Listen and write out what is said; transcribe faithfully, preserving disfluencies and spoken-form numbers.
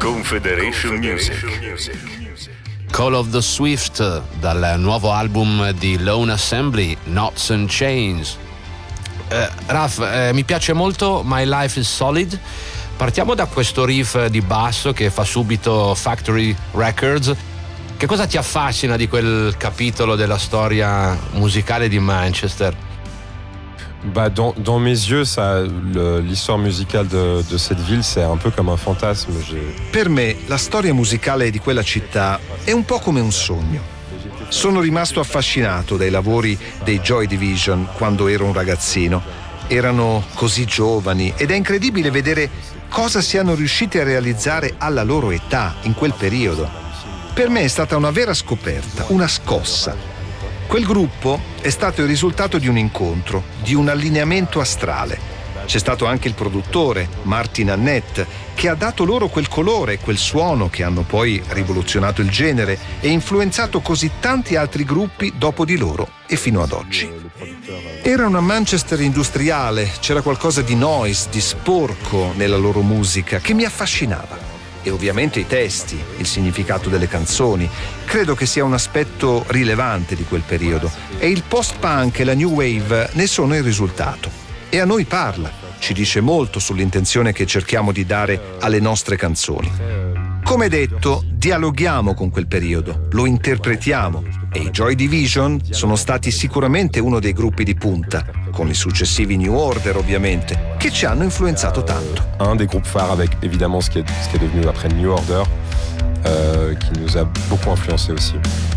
Confederation Music. Call of the Swift dal nuovo album di Lone Assembly, Knots and Chains. Eh, Raf, eh, mi piace molto My Life is Solid. Partiamo da questo riff di basso che fa subito Factory Records. Che cosa ti affascina di quel capitolo della storia musicale di Manchester? Bah dans, dans mes yeux, ça, le, l'histoire musicale de, de cette ville, c'est un peu comme un fantasme. J'ai... Per me, la storia musicale di quella città è un po' come un sogno. Sono rimasto affascinato dai lavori dei Joy Division quando ero un ragazzino. Erano così giovani ed è incredibile vedere cosa siano riusciti a realizzare alla loro età, in quel periodo. Per me è stata una vera scoperta, una scossa. Quel gruppo è stato il risultato di un incontro, di un allineamento astrale. C'è stato anche il produttore, Martin Annette, che ha dato loro quel colore e quel suono che hanno poi rivoluzionato il genere e influenzato così tanti altri gruppi dopo di loro e fino ad oggi. Era una Manchester industriale, c'era qualcosa di noise, di sporco nella loro musica che mi affascinava. E ovviamente i testi, il significato delle canzoni. Credo che sia un aspetto rilevante di quel periodo e il post-punk e la new wave ne sono il risultato. E a noi parla, ci dice molto sull'intenzione che cerchiamo di dare alle nostre canzoni. Come detto, dialoghiamo con quel periodo, lo interpretiamo e i Joy Division sono stati sicuramente uno dei gruppi di punta, con i successivi New Order ovviamente, che ci hanno influenzato tanto. Un des groupes phares avec évidemment ce qui est, ce qui est devenu après New Order, euh, qui nous a beaucoup influencé aussi.